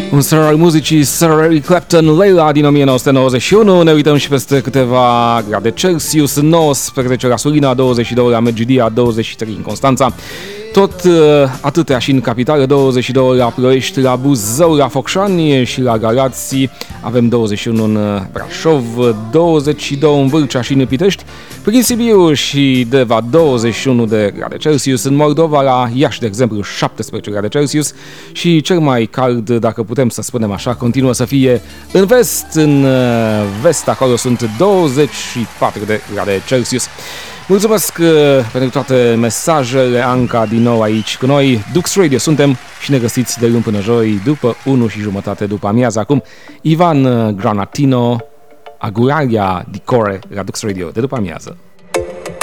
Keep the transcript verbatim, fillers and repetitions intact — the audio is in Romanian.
Un star al muzicii, Sir Eric Clapton, Layla din o mie nouă sute nouăzeci și unu. Ne uităm și peste câteva grade Celsius, nouăsprezece la Sulina, douăzeci și doi la Medgidia, douăzeci și trei în Constanța. Tot atâtea și în capitală, douăzeci și doi la Ploiești, la Buzău, la Focșani și la Galați. Avem douăzeci și unu în Brașov, douăzeci și doi în Vâlcea și în Pitești, prin Sibiu și Deva douăzeci și unu de grade Celsius, în Moldova, la Iași, de exemplu, șaptesprezece grade Celsius și cel mai cald, dacă putem să spunem așa, continuă să fie în vest. În vest acolo sunt douăzeci și patru de grade Celsius. Mulțumesc uh, pentru toate mesajele. Anca din nou aici cu noi. Dux Radio suntem și ne găsiți de luni până joi după unu și jumătate după amiază. Acum Ivan Granatino, Aguralia di Core la Dux Radio de după amiază.